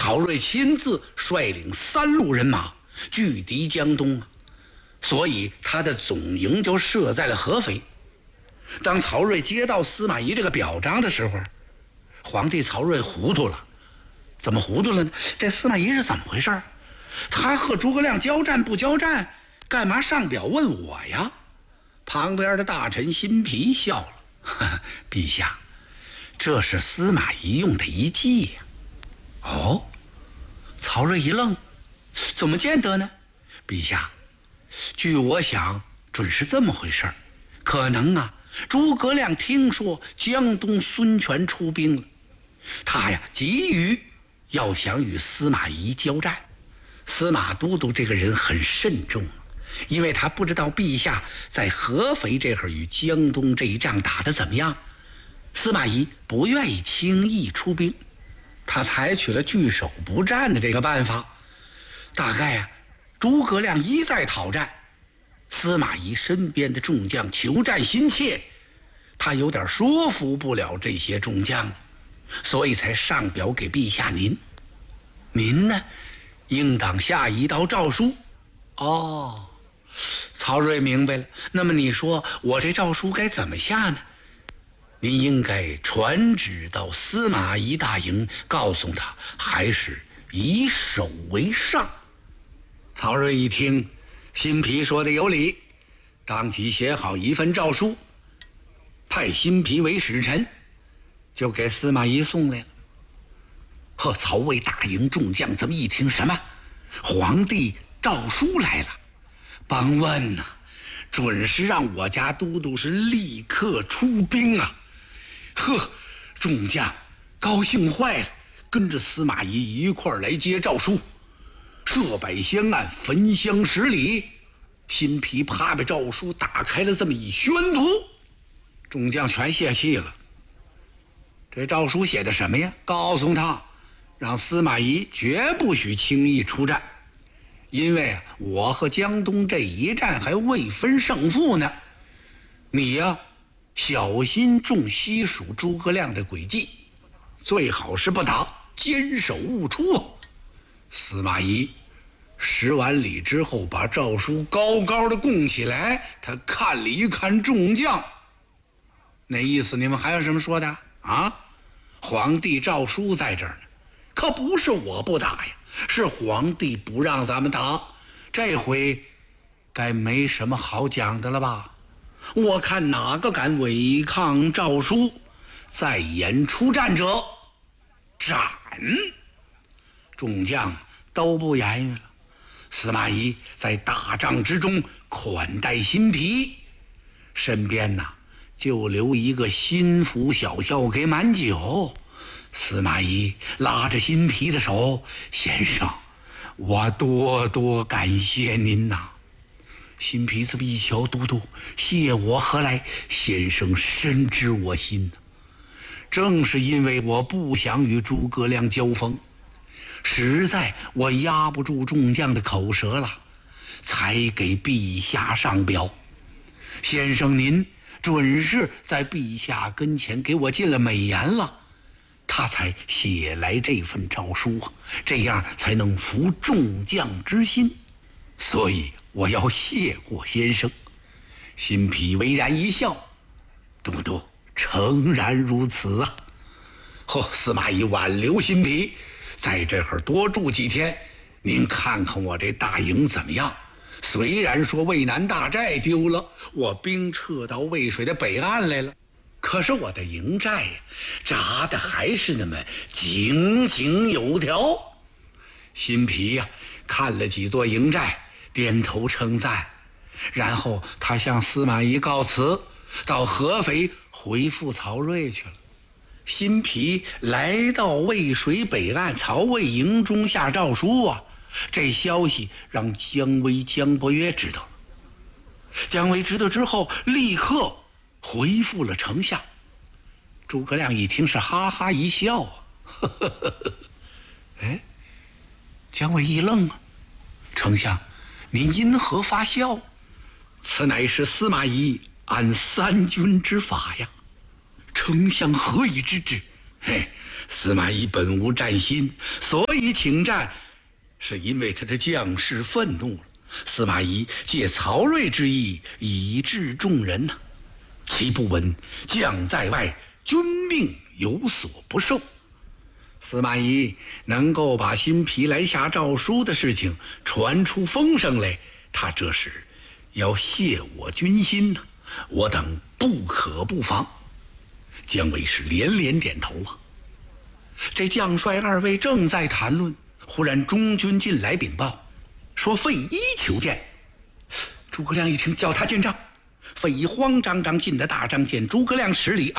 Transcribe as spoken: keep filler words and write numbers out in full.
曹睿亲自率领三路人马拒敌江东啊，所以他的总营就设在了合肥。当曹睿接到司马懿这个表彰的时候，皇帝曹睿糊涂了。怎么糊涂了呢？这司马懿是怎么回事？他和诸葛亮交战不交战，干嘛上表问我呀？旁边的大臣辛毗笑了，呵呵，陛下，这是司马懿用的一计呀。哦，曹睿一愣，怎么见得呢？陛下，据我想，准是这么回事儿。可能啊，诸葛亮听说江东孙权出兵了，他呀急于要想与司马懿交战。司马都督这个人很慎重，因为他不知道陛下在合肥这会儿与江东这一仗打得怎么样，司马懿不愿意轻易出兵，他采取了拒守不战的这个办法。大概啊，诸葛亮一再讨战，司马懿身边的众将求战心切，他有点说服不了这些众将，所以才上表给陛下您。您呢，应当下一道诏书。哦，曹睿明白了。那么你说我这诏书该怎么下呢？您应该传旨到司马懿大营，告诉他还是以守为上。曹睿一听，辛毗说的有理，当即写好一份诏书，派辛毗为使臣，就给司马懿送来了。呵，曹魏大营众将这么一听，什么？皇帝诏书来了？邦问呐、啊，准是让我家都督是立刻出兵啊！呵，众将高兴坏了，跟着司马懿一块儿来接诏书。设摆香案，焚香十里。辛毗啪把诏书打开了，这么一宣读，众将全泄气了。这诏书写的什么呀？告诉他，让司马懿绝不许轻易出战，因为啊，我和江东这一战还未分胜负呢。你呀、啊，小心中西蜀诸葛亮的诡计，最好是不打，坚守勿出。司马懿施完礼之后，把诏书高高的供起来，他看了一看众将，那意思你们还有什么说的啊？皇帝诏书在这儿呢，可不是我不打呀，是皇帝不让咱们打。这回该没什么好讲的了吧？我看哪个敢违抗诏书，再言出战者，斩！众将都不言语了。司马懿在大帐之中款待辛毗，身边呐、啊、就留一个心腹小校给满酒。司马懿拉着辛毗的手，先生，我多多感谢您呐。辛毗这么一瞧，都督，谢我何来？先生深知我心呐。正是因为我不想与诸葛亮交锋，实在我压不住众将的口舌了，才给陛下上表。先生您准是在陛下跟前给我进了美言了，他才写来这份诏书啊，这样才能服众将之心，所以我要谢过先生。辛毗微然一笑，都督诚然如此啊。哦，司马懿挽留辛毗，在这会儿多住几天，您看看我这大营怎么样？虽然说渭南大寨丢了，我兵撤到渭水的北岸来了，可是我的营寨呀，扎的还是那么井井有条。辛毗呀，看了几座营寨，点头称赞，然后他向司马懿告辞，到合肥回复曹睿去了。辛毗来到渭水北岸曹魏营中下诏书啊，这消息让姜维、姜伯约知道了。姜维知道之后，立刻回复了丞相。诸葛亮一听是哈哈一笑啊，呵呵呵呵哎，姜维一愣啊，丞相，您因何发笑？此乃是司马懿按三军之法呀。丞相何以知之？嘿， 司马懿本无战心，所以请战，是因为他的将士愤怒了。司马懿借曹睿之意以治众人呐、啊，其不闻将在外，君命有所不受。司马懿能够把新皮来下诏书的事情传出风声来，他这是要泄我军心呐、啊，我等不可不防。姜维是连连点头啊。这将帅二位正在谈论，忽然中军进来禀报，说费祎求见。诸葛亮一听，叫他见帐。费祎慌张张进的大帐，见诸葛亮十里